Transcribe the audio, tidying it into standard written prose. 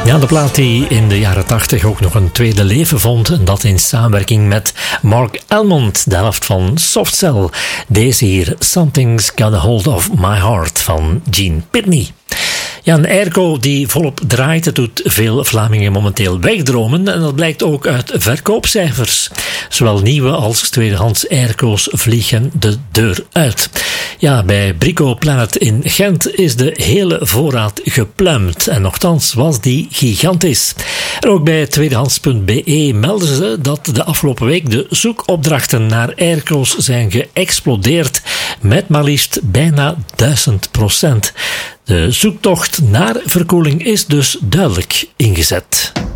Ja, de plaat die in de jaren 80 ook nog een tweede leven vond. En dat in samenwerking met Mark Almond, de helft van Soft Cell. Deze hier, Something's Got a Hold of My Heart van Gene Pitney. Ja, een airco die volop draait, het doet veel Vlamingen momenteel wegdromen en dat blijkt ook uit verkoopcijfers. Zowel nieuwe als tweedehands airco's vliegen de deur uit. Ja, bij Brico Planet in Gent is de hele voorraad gepluimd en nochtans was die gigantisch. En ook bij tweedehands.be melden ze dat de afgelopen week de zoekopdrachten naar airco's zijn geëxplodeerd met maar liefst bijna 1000%. De zoektocht naar verkoeling is dus duidelijk ingezet.